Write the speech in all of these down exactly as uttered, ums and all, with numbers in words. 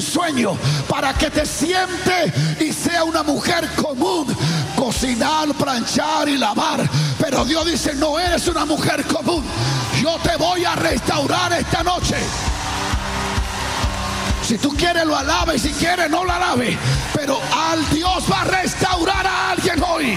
sueño para que te siente y sea una mujer común, cocinar, planchar y lavar. Pero Dios dice: no eres una mujer común, yo te voy a restaurar esta noche. Si tú quieres lo alabe, y si quieres no lo alabe, pero al Dios va a restaurar a alguien hoy.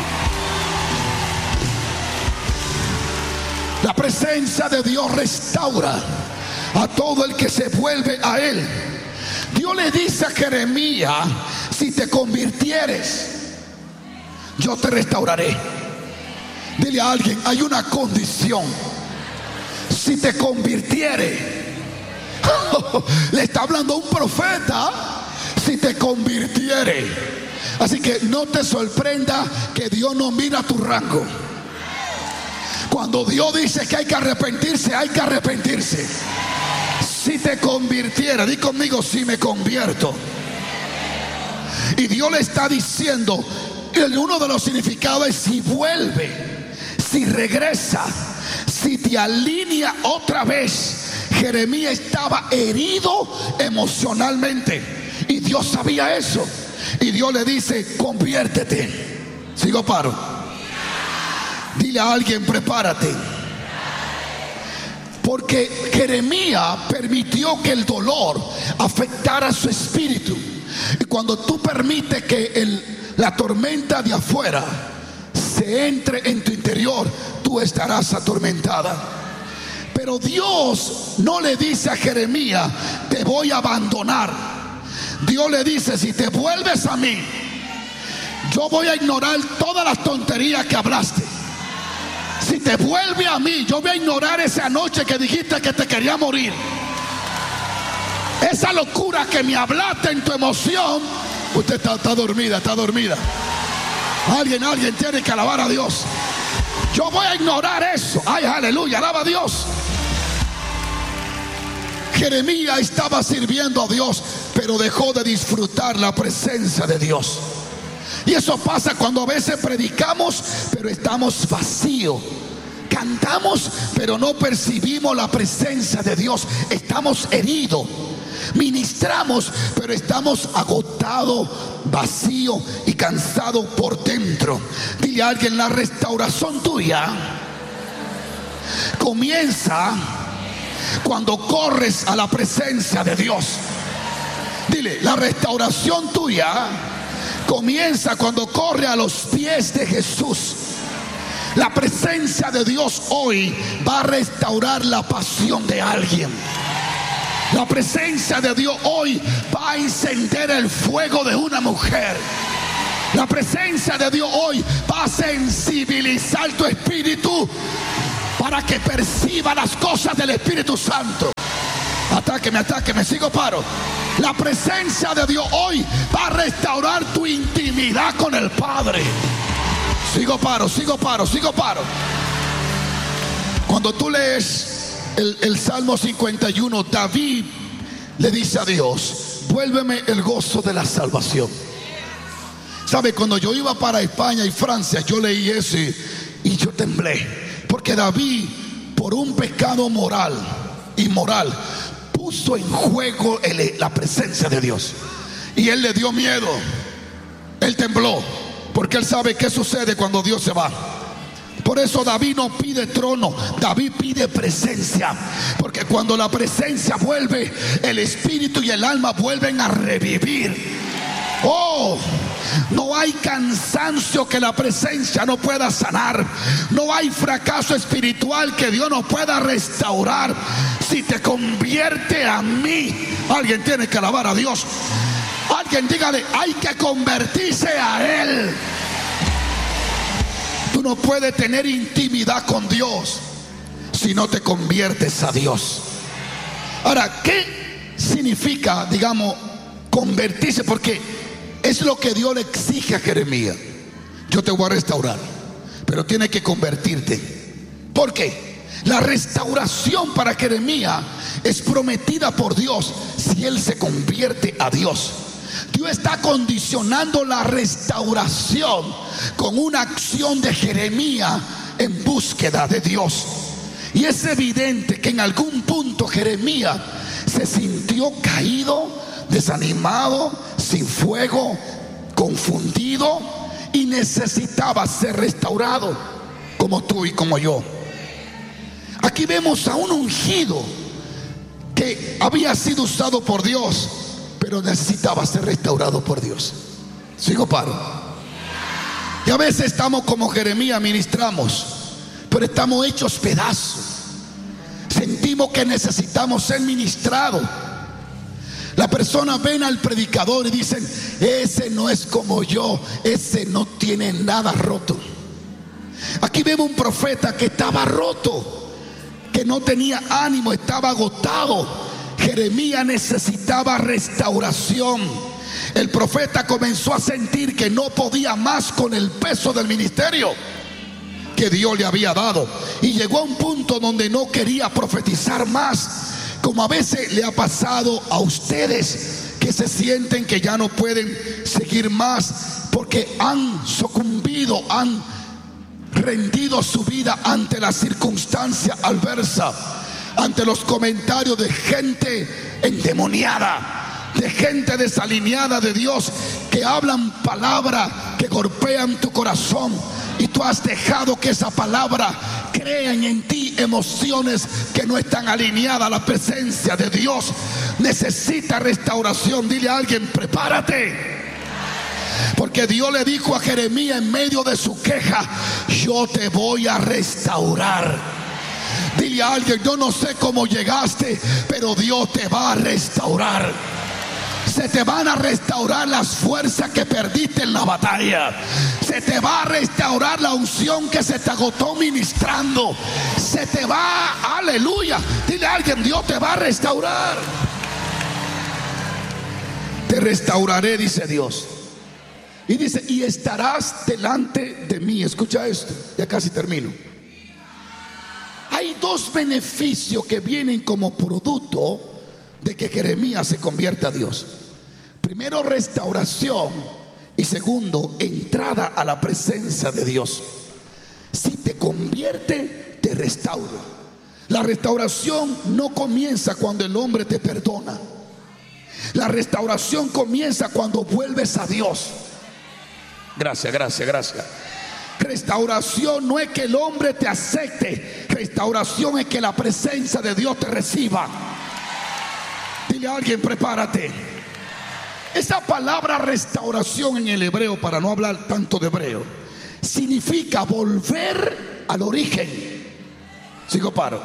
La presencia de Dios restaura a todo el que se vuelve a Él. Dios le dice a Jeremías: si te convirtieres, yo te restauraré. Dile a alguien: hay una condición. Si te convirtieres. Le está hablando a un profeta: si te convirtieres. Así que no te sorprenda que Dios no mira tu rango. Cuando Dios dice que hay que arrepentirse, hay que arrepentirse. Si te convirtiera, di conmigo: si me convierto. Y Dios le está diciendo, uno de los significados es si vuelve, si regresa, si te alinea otra vez. Jeremías estaba herido emocionalmente y Dios sabía eso. Y Dios le dice: conviértete. Sigo paro. Dile a alguien: prepárate. Porque Jeremías permitió que el dolor afectara su espíritu. Y cuando tú permites que el, la tormenta de afuera se entre en tu interior, tú estarás atormentada. Pero Dios no le dice a Jeremías: te voy a abandonar. Dios le dice: si te vuelves a mí, yo voy a ignorar todas las tonterías que hablaste. Si te vuelve a mí, yo voy a ignorar esa noche que dijiste que te quería morir. Esa locura que me hablaste en tu emoción. Usted está, está dormida, está dormida. Alguien, alguien tiene que alabar a Dios. Yo voy a ignorar eso. Ay, aleluya, alaba a Dios. Jeremías estaba sirviendo a Dios, pero dejó de disfrutar la presencia de Dios. Y eso pasa cuando a veces predicamos, pero estamos vacíos. Cantamos, pero no percibimos la presencia de Dios. Estamos heridos. Ministramos, pero estamos agotados, vacíos y cansados por dentro. Dile a alguien: la restauración tuya comienza cuando corres a la presencia de Dios. Dile: la restauración tuya comienza cuando corre a los pies de Jesús. La presencia de Dios hoy va a restaurar la pasión de alguien. La presencia de Dios hoy va a encender el fuego de una mujer. La presencia de Dios hoy va a sensibilizar tu espíritu para que perciba las cosas del Espíritu Santo. Atáqueme, atáqueme, sigo paro. La presencia de Dios hoy va a restaurar tu intimidad con el Padre. Sigo paro, sigo paro, sigo paro. Cuando tú lees el, el Salmo cincuenta y uno, David le dice a Dios: vuélveme el gozo de la salvación. ¿Sabe? Cuando yo iba para España y Francia, yo leí eso y, y yo temblé. Porque David, por un pecado moral, inmoral, puso en juego el, la presencia de Dios. Y él le dio miedo. Él tembló. Porque él sabe qué sucede cuando Dios se va. Por eso David no pide trono, David pide presencia. Porque cuando la presencia vuelve, el espíritu y el alma vuelven a revivir. Oh, no hay cansancio que la presencia no pueda sanar. No hay fracaso espiritual que Dios no pueda restaurar. Si te convierte a mí, alguien tiene que alabar a Dios. Alguien dígale: hay que convertirse a Él. Tú no puedes tener intimidad con Dios si no te conviertes a Dios. Ahora, ¿qué significa, digamos, convertirse? Porque es lo que Dios le exige a Jeremías. Yo te voy a restaurar, pero tienes que convertirte. ¿Por qué? La restauración para Jeremías es prometida por Dios si él se convierte a Dios. Dios está condicionando la restauración con una acción de Jeremías en búsqueda de Dios. Y es evidente que en algún punto Jeremías se sintió caído, desanimado, sin fuego, confundido, y necesitaba ser restaurado, como tú y como yo. Aquí vemos a un ungido que había sido usado por Dios, pero necesitaba ser restaurado por Dios. Sigo paro. Y a veces estamos como Jeremías, ministramos, pero estamos hechos pedazos. Sentimos que necesitamos ser ministrados. La persona ven al predicador y dicen: ese no es como yo, ese no tiene nada roto. Aquí vemos un profeta que estaba roto, que no tenía ánimo, estaba agotado. Jeremías necesitaba restauración. El profeta comenzó a sentir que no podía más con el peso del ministerio que Dios le había dado, y llegó a un punto donde no quería profetizar más, como a veces le ha pasado a ustedes, que se sienten que ya no pueden seguir más porque han sucumbido, han rendido su vida ante la circunstancia adversa, ante los comentarios de gente endemoniada, de gente desalineada de Dios, que hablan palabras que golpean tu corazón, y tú has dejado que esa palabra crean en ti emociones que no están alineadas a la presencia de Dios. Necesita restauración. Dile a alguien: prepárate. Porque Dios le dijo a Jeremías en medio de su queja: yo te voy a restaurar. Dile a alguien: yo no sé cómo llegaste, pero Dios te va a restaurar. Se te van a restaurar las fuerzas que perdiste en la batalla. Se te va a restaurar la unción que se te agotó ministrando. Se te va, aleluya. Dile a alguien: Dios te va a restaurar. Te restauraré, dice Dios. Y dice: y estarás delante de mí. Escucha esto, ya casi termino. Hay dos beneficios que vienen como producto de que Jeremías se convierta a Dios. Primero, restauración, y segundo, entrada a la presencia de Dios. Si te convierte, te restaura. La restauración no comienza cuando el hombre te perdona. La restauración comienza cuando vuelves a Dios. Gracias, gracias, gracias. Restauración no es que el hombre te acepte. Restauración es que la presencia de Dios te reciba. Dile a alguien: prepárate. Esa palabra restauración en el hebreo, para no hablar tanto de hebreo, significa volver al origen. Sigo paro.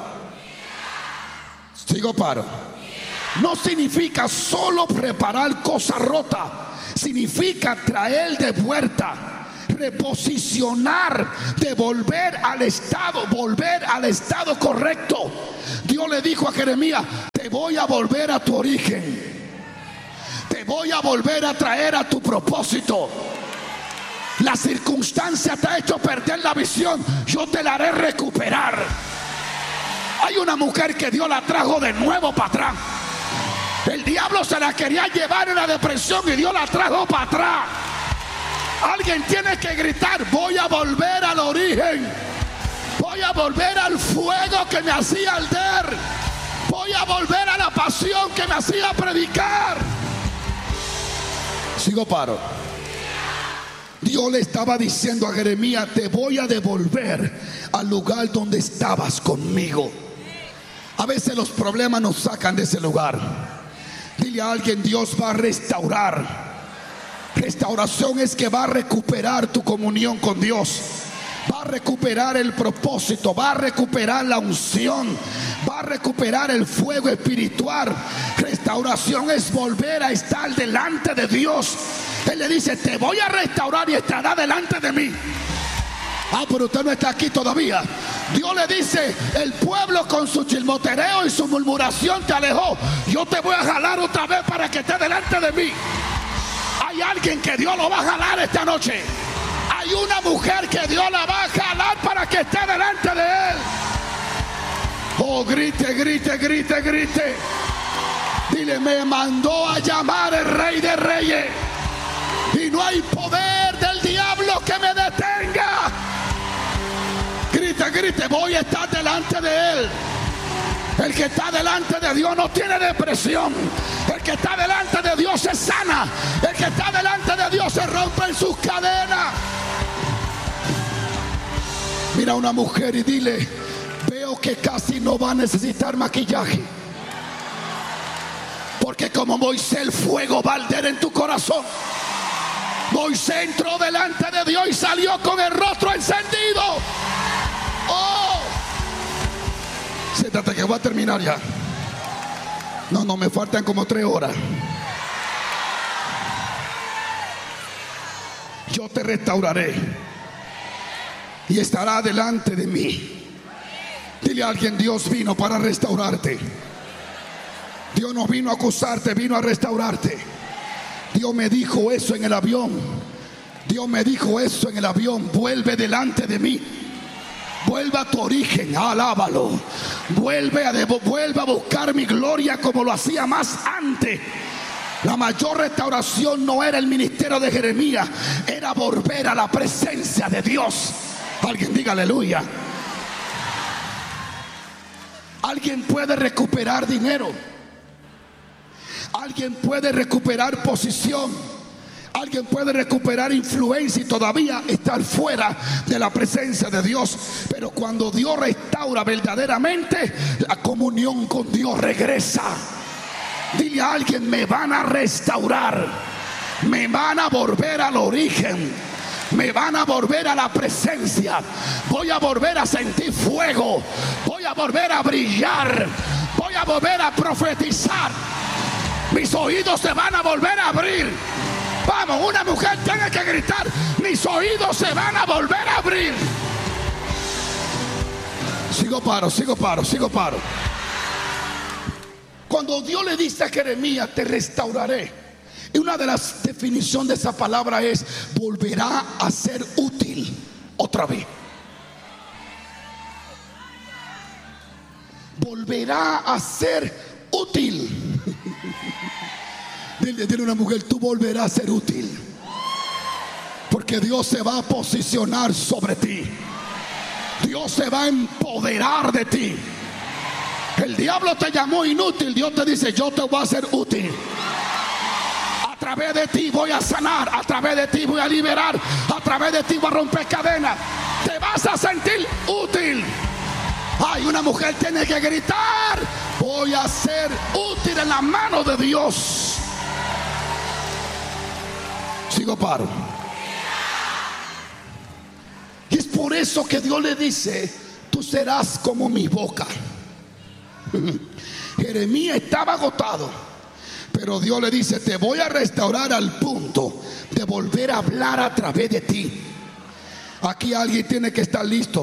Sigo paro. No significa solo preparar cosas rotas. Significa traer de vuelta, reposicionar, devolver al estado, volver al estado correcto. Dios le dijo a Jeremías: te voy a volver a tu origen. Te voy a volver a traer a tu propósito. La circunstancia te ha hecho perder la visión. Yo te la haré recuperar. Hay una mujer que Dios la trajo de nuevo para atrás. El diablo se la quería llevar en la depresión y Dios la trajo para atrás. Alguien tiene que gritar: voy a volver al origen. Voy a volver al fuego que me hacía arder. Voy a volver a la pasión que me hacía predicar. Sigo paro. Dios le estaba diciendo a Jeremías: te voy a devolver al lugar donde estabas conmigo. A veces los problemas nos sacan de ese lugar. Dile a alguien: Dios va a restaurar. Restauración es que va a recuperar tu comunión con Dios. Va a recuperar el propósito, va a recuperar la unción, va a recuperar el fuego espiritual. Restauración es volver a estar delante de Dios. Él le dice: te voy a restaurar y estará delante de mí. Ah, pero usted no está aquí todavía. Dios le dice: el pueblo con su chismotereo y su murmuración te alejó. Yo te voy a jalar otra vez para que esté delante de mí. Hay alguien que Dios lo va a jalar esta noche. Hay una mujer que Dios la va a jalar para que esté delante de Él. Oh, grite, grite, grite, grite. Dile: me mandó a llamar el Rey de Reyes, y no hay poder del diablo que me detenga. Grite, grite: voy a estar delante de Él. El que está delante de Dios no tiene depresión. El que está delante de Dios se sana. El que está delante de Dios se rompen sus cadenas. Mira a una mujer y dile: veo que casi no va a necesitar maquillaje, porque como Moisés, el fuego va a arder en tu corazón. Moisés entró delante de Dios y salió con el rostro encendido. Oh, siéntate que voy a terminar ya. No, no, me faltan como tres horas. Yo te restauraré y estará delante de mí. Dile a alguien: Dios vino para restaurarte. Dios no vino a acusarte, vino a restaurarte. Dios me dijo eso en el avión. Dios me dijo eso en el avión. Vuelve delante de mí. Vuelve a tu origen, alábalo. Vuelve a, vuelve a buscar mi gloria como lo hacía más antes. La mayor restauración no era el ministerio de Jeremías, era volver a la presencia de Dios. Alguien diga aleluya. Alguien puede recuperar dinero. Alguien puede recuperar posición. Alguien puede recuperar influencia y todavía estar fuera de la presencia de Dios. Pero cuando Dios restaura verdaderamente, la comunión con Dios regresa. Dile a alguien: me van a restaurar. Me van a volver al origen. Me van a volver a la presencia. Voy a volver a sentir fuego. Voy a volver a brillar. Voy a volver a profetizar. Mis oídos se van a volver a abrir. Vamos, una mujer tiene que gritar: mis oídos se van a volver a abrir. Sigo paro, sigo paro, sigo paro. Cuando Dios le dice a Jeremías: te restauraré, y una de las definiciones de esa palabra es: volverá a ser útil otra vez. Volverá a ser útil. Dile, dile a una mujer: tú volverás a ser útil, porque Dios se va a posicionar sobre ti. Dios se va a empoderar de ti. El diablo te llamó inútil. Dios te dice: yo te voy a ser útil. A través de ti voy a sanar. A través de ti voy a liberar. A través de ti voy a romper cadenas. Te vas a sentir útil. Ay, una mujer tiene que gritar: voy a ser útil en la mano de Dios. Sigo paro. Y es por eso que Dios le dice: tú serás como mi boca. Jeremías estaba agotado, pero Dios le dice: te voy a restaurar al punto de volver a hablar a través de ti. Aquí alguien tiene que estar listo.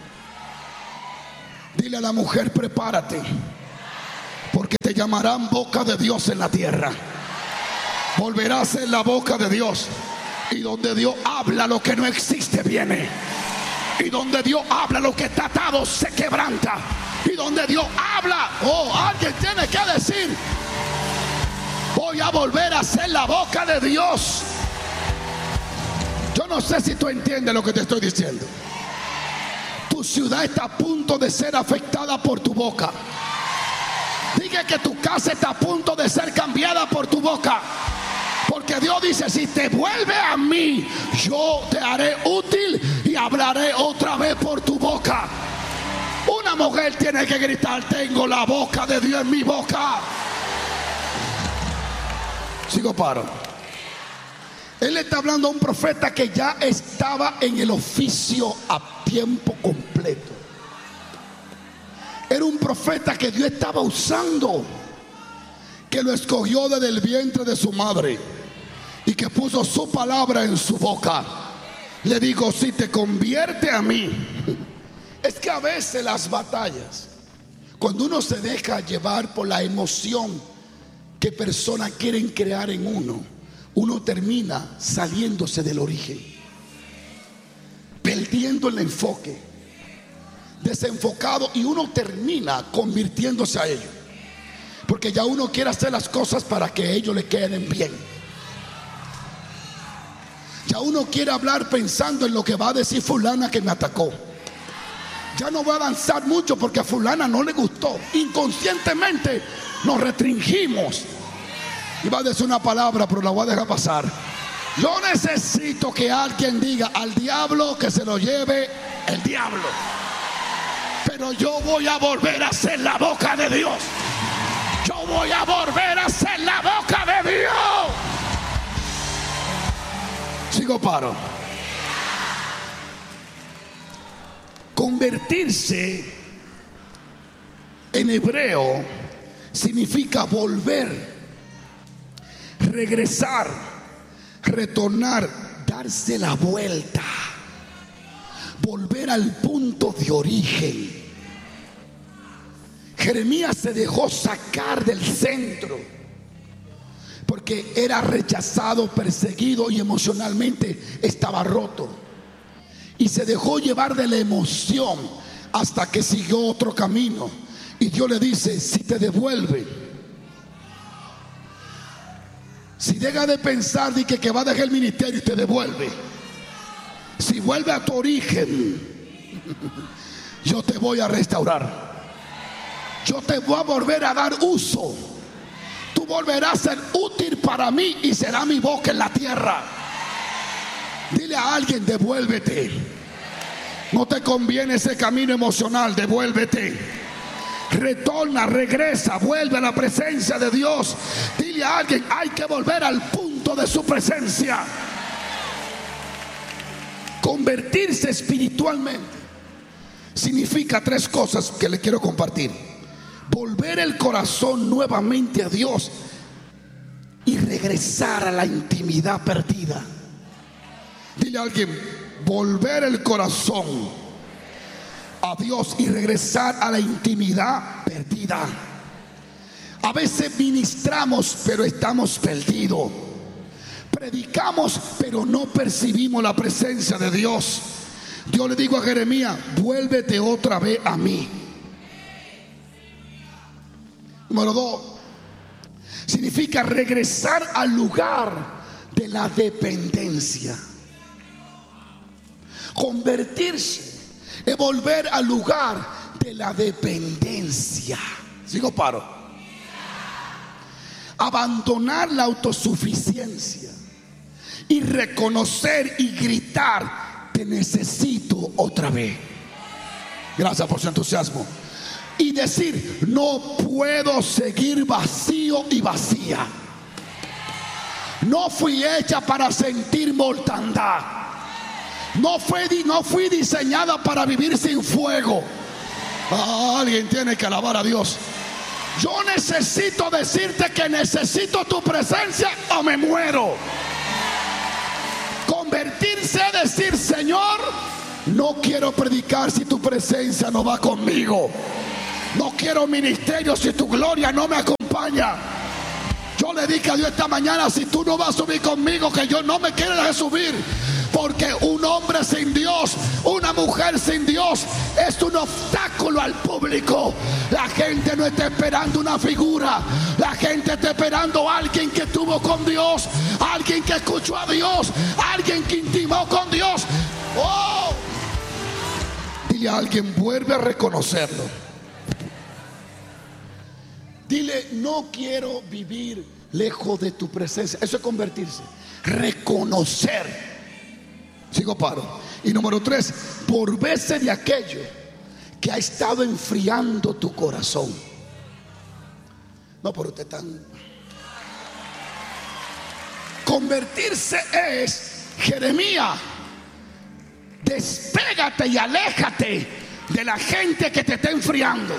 Dile a la mujer: prepárate, porque te llamarán boca de Dios en la tierra. Volverá a ser la boca de Dios. Y donde Dios habla, lo que no existe viene. Y donde Dios habla, lo que está atado se quebranta. Y donde Dios habla, oh, alguien tiene que decir: voy a volver a ser la boca de Dios. Yo no sé si tú entiendes lo que te estoy diciendo. Tu ciudad está a punto de ser afectada por tu boca. Diga que tu casa está a punto de ser cambiada por tu boca. Porque Dios dice: si te vuelve a mí, yo te haré útil y hablaré otra vez por tu boca. Una mujer tiene que gritar: tengo la boca de Dios en mi boca. Sigo paro. Él está hablando a un profeta que ya estaba en el oficio a tiempo completo. Era un profeta que Dios estaba usando, que lo escogió desde el vientre de su madre y que puso su palabra en su boca. Le digo: si te convierte a mí. Es que a veces las batallas, cuando uno se deja llevar por la emoción que personas quieren crear en uno, uno termina saliéndose del origen, perdiendo el enfoque, desenfocado, y uno termina convirtiéndose a ellos, porque ya uno quiere hacer las cosas para que ellos le queden bien. Ya uno quiere hablar pensando en lo que va a decir fulana que me atacó. ya no voy a danzar mucho porque a fulana no le gustó. Inconscientemente nos restringimos. Iba a decir una palabra, pero la voy a dejar pasar. Yo necesito que alguien diga al diablo que se lo lleve el diablo. Pero yo voy a volver a ser la boca de Dios. Yo voy a volver a ser la boca de Dios. Sigo paro. Convertirse en hebreo significa volver, regresar, retornar, darse la vuelta, volver al punto de origen. Jeremías se dejó sacar del centro porque era rechazado, perseguido y emocionalmente estaba roto. Y se dejó llevar de la emoción hasta que siguió otro camino. Y Dios le dice: si te devuelve, si deja de pensar de que, que va a dejar el ministerio y te devuelve, si vuelve a tu origen, yo te voy a restaurar. Yo te voy a volver a dar uso. Tú volverás a ser útil para mí y será mi boca en la tierra. Dile a alguien: devuélvete. No te conviene ese camino emocional, devuélvete. Retorna, regresa, vuelve a la presencia de Dios. Dile a alguien: hay que volver al punto de su presencia. Convertirse espiritualmente significa tres cosas que le quiero compartir: volver el corazón nuevamente a Dios y regresar a la intimidad perdida. Dile a alguien: volver el corazón a Dios y regresar a la intimidad perdida. A veces ministramos pero estamos perdidos. Predicamos pero no percibimos la presencia de Dios. Yo le digo a Jeremías: vuélvete otra vez a mí. Número dos, significa regresar al lugar de la dependencia. Convertirse es volver al lugar de la dependencia. Sigo paro. Abandonar la autosuficiencia y reconocer y gritar: te necesito otra vez. Gracias por su entusiasmo. Y decir: no puedo seguir vacío y vacía. No fui hecha para sentir mortandad. No fui, no fui diseñada para vivir sin fuego. Ah, alguien tiene que alabar a Dios. Yo necesito decirte que necesito tu presencia o me muero. Convertirse es decir: Señor, no quiero predicar si tu presencia no va conmigo. No quiero ministerio si tu gloria no me acompaña. Yo le dije a Dios esta mañana: si tú no vas a subir conmigo, que yo no me quiero dejar subir. Porque un hombre sin Dios, una mujer sin Dios, es un obstáculo al público. La gente no está esperando una figura. La gente está esperando a alguien que estuvo con Dios, alguien que escuchó a Dios, alguien que intimó con Dios. ¡Oh! Dile a alguien: vuelve a reconocerlo. Dile: no quiero vivir lejos de tu presencia. Eso es convertirse. Reconocer. Sigo paro. Y número tres, volverse de aquello que ha estado enfriando tu corazón. No, pero usted tan... Convertirse es: Jeremías, despégate y aléjate de la gente que te está enfriando.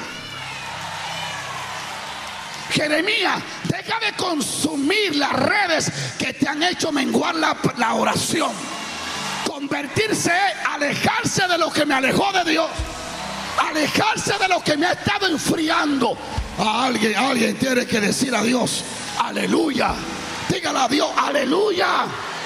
Jeremías, deja de consumir las redes que te han hecho menguar la, la oración. Convertirse es alejarse de lo que me alejó de Dios, alejarse de lo que me ha estado enfriando. A alguien, alguien tiene que decir a Dios: aleluya. Dígale a Dios: aleluya.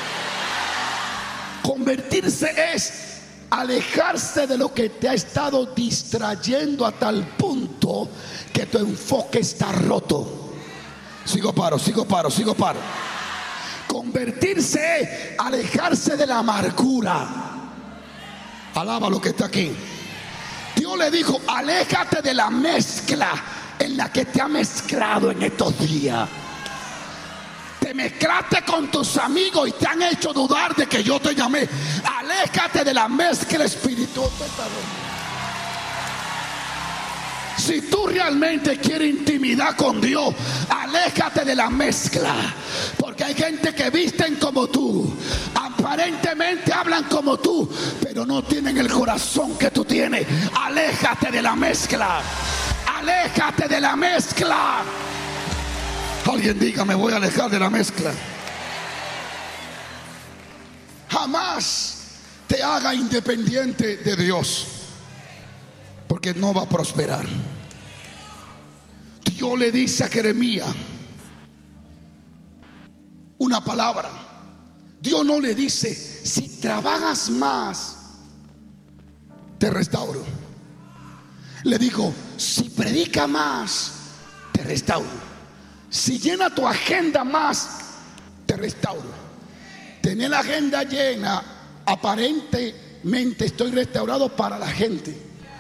Convertirse es alejarse de lo que te ha estado distrayendo a tal punto que tu enfoque está roto. Sigo paro, sigo paro, sigo paro. Convertirse es alejarse de la amargura. Alaba lo que está aquí. Dios Dios le dijo: aléjate de la mezcla en la que te ha mezclado en estos días. Te mezclaste con tus amigos y te han hecho dudar de que yo te llamé. Aléjate de la mezcla espiritual. Si tú realmente quieres intimidad con Dios, aléjate de la mezcla. Porque hay gente que visten como tú, aparentemente hablan como tú, pero no tienen el corazón que tú tienes. Aléjate de la mezcla. Aléjate de la mezcla. Alguien diga: me voy a alejar de la mezcla. Jamás te haga independiente de Dios, porque no va a prosperar. Dios le dice a Jeremías una palabra. Dios no le dice: si trabajas más, te restauro. Le digo: si predica más, te restauro. Si llena tu agenda más, te restauro. Tener la agenda llena, aparentemente estoy restaurado para la gente.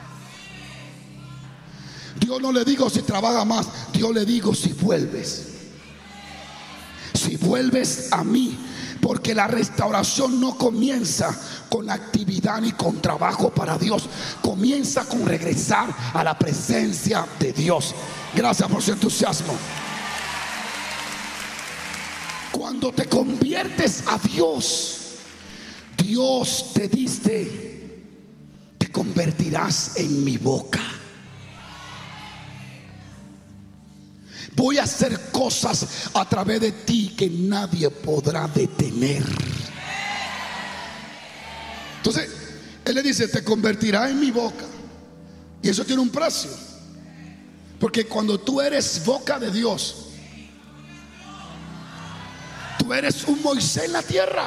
Dios no le digo si trabaja más, Dios le digo si vuelves. Si vuelves a mí, porque la restauración no comienza con actividad ni con trabajo para Dios. Comienza con regresar a la presencia de Dios. Gracias por su entusiasmo. Cuando te conviertes a Dios, Dios te dice: te convertirás en mi boca. Voy a hacer cosas a través de ti que nadie podrá detener. Entonces Él le dice: te convertirás en mi boca. Y eso tiene un precio, porque cuando tú eres boca de Dios, tú eres un Moisés en la tierra.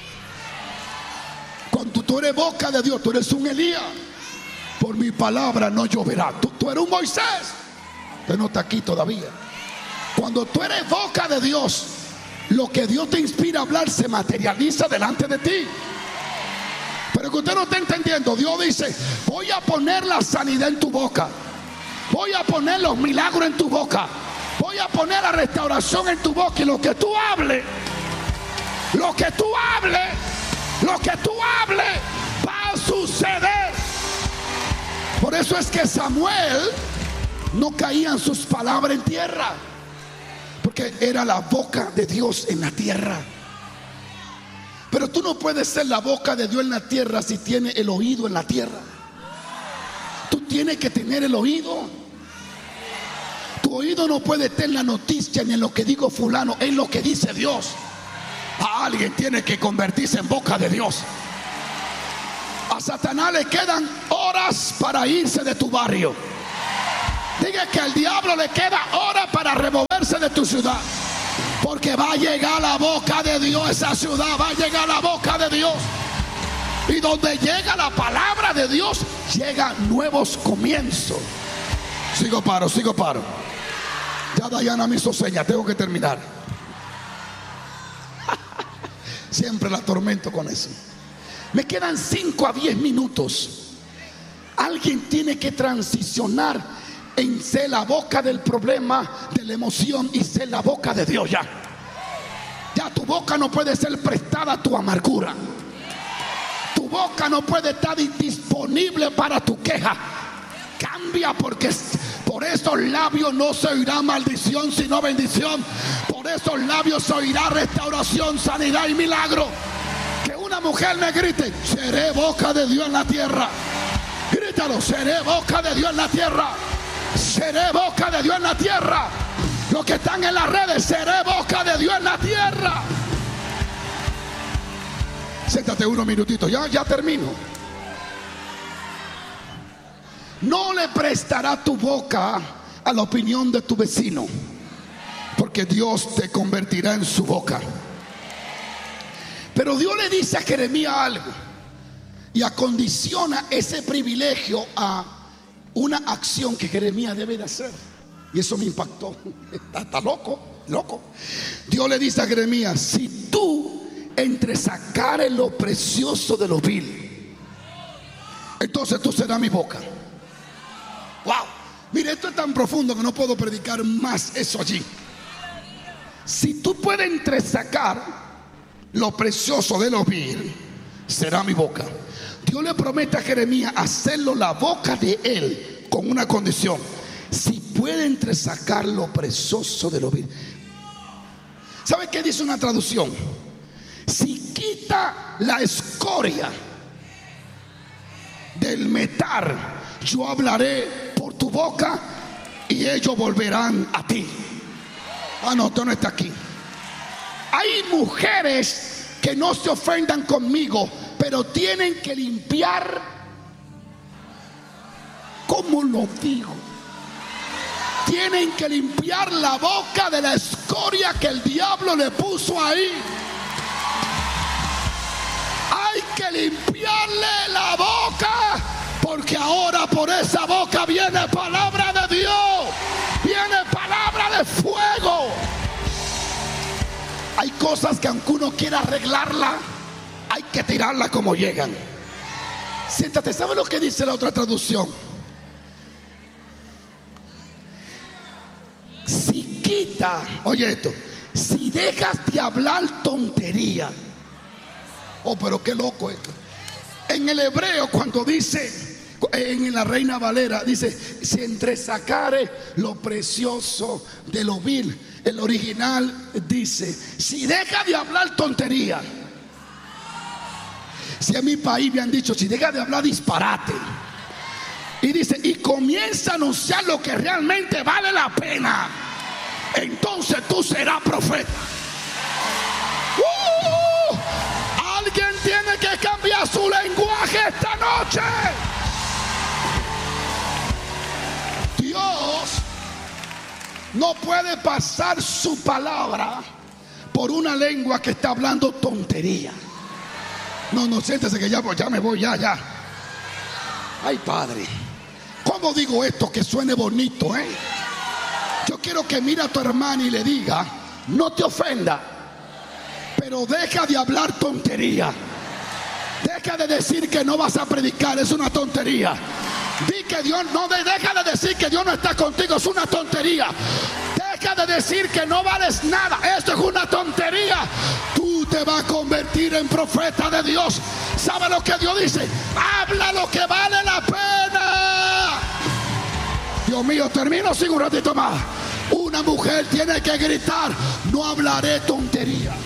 Cuando tú eres boca de Dios, tú eres un Elías. Por mi palabra no lloverá. Tú, tú eres un Moisés, pero no está aquí todavía. Cuando tú eres boca de Dios, lo que Dios te inspira a hablar se materializa delante de ti. Pero que usted no está entendiendo. Dios dice: voy a poner la sanidad en tu boca. Voy a poner los milagros en tu boca. Voy a poner la restauración en tu boca. Y lo que tú hables, Lo que tú hables, lo que tú hables va a suceder. Por eso es que Samuel no caían sus palabras en tierra, porque era la boca de Dios en la tierra. Pero tú no puedes ser la boca de Dios en la tierra si tienes el oído en la tierra. Tú tienes que tener el oído. Tu oído no puede estar en la noticia ni en lo que digo fulano, en lo que dice Dios. A alguien tiene que convertirse en boca de Dios. A Satanás le quedan horas para irse de tu barrio. Diga que al diablo le queda horas para removerse de tu ciudad, porque va a llegar la boca de Dios. Esa ciudad va a llegar la boca de Dios. Y donde llega la palabra de Dios, llegan nuevos comienzos. Sigo paro, sigo paro. Ya Dayana me hizo señas, tengo que terminar. Siempre la atormento con eso. Me quedan cinco a diez minutos. Alguien tiene que transicionar en ser la boca del problema, de la emoción, y ser la boca de Dios. Ya Ya tu boca no puede ser prestada a tu amargura. Tu boca no puede estar disponible para tu queja. Cambia, porque por esos labios no se oirá maldición sino bendición. Por esos labios se oirá restauración, sanidad y milagro. Que una mujer me grite: seré boca de Dios en la tierra. Grítalo: seré boca de Dios en la tierra. Seré boca de Dios en la tierra. Los que están en las redes: seré boca de Dios en la tierra. Siéntate unos minutitos, ya, ya termino. No le prestará tu boca a la opinión de tu vecino, porque Dios te convertirá en su boca. Pero Dios le dice a Jeremías algo, y acondiciona ese privilegio a una acción que Jeremías debe de hacer. Y eso me impactó. Está, está loco, loco. Dios le dice a Jeremías: si tú entresacares lo precioso de lo vil, entonces tú serás mi boca. Wow. Mire, esto es tan profundo que no puedo predicar más eso allí. Si tú puedes entresacar lo precioso de lo vil, será mi boca. Dios le promete a Jeremías hacerlo la boca de él con una condición: si puede entresacar lo precioso de lo vil. ¿Sabe qué dice una traducción? Si quita la escoria del metal, yo hablaré por tu boca y ellos volverán a ti. Ah, no, tú no estás aquí. Hay mujeres que no se ofendan conmigo, pero tienen que limpiar. ¿Cómo lo digo? Tienen que limpiar la boca de la escoria que el diablo le puso ahí. Hay que limpiarle la boca, porque ahora por esa boca viene palabra de Dios, viene palabra de fuego. Hay cosas que aunque uno quiera arreglarla, hay que tirarla como llegan. Siéntate, ¿sabe lo que dice la otra traducción? Si quita, oye esto, si dejas de hablar tontería. Oh, pero qué loco esto. En el hebreo, cuando dice, en la Reina Valera, dice: si entresacare lo precioso de lo vil. El original dice: si deja de hablar tontería. Si en mi país me han dicho: si deja de hablar disparate. Y dice: y comienza a anunciar lo que realmente vale la pena, entonces tú serás profeta. ¡Uh! Alguien tiene que cambiar su lenguaje esta noche. Dios no puede pasar su palabra por una lengua que está hablando tontería. No, no, siéntese que ya, ya me voy, ya, ya. Ay, Padre, ¿cómo digo esto que suene bonito, eh? Yo quiero que mire a tu hermana y le diga: no te ofenda, pero deja de hablar tontería. Deja de decir que no vas a predicar, es una tontería. Di que Dios no, de, deja de decir que Dios no está contigo, es una tontería. Deja de decir que no vales nada, esto es una tontería. Tú te vas a convertir en profeta de Dios. ¿Sabe lo que Dios dice? Habla lo que vale la pena. Dios mío, termino sin un ratito más. Una mujer tiene que gritar: no hablaré tontería.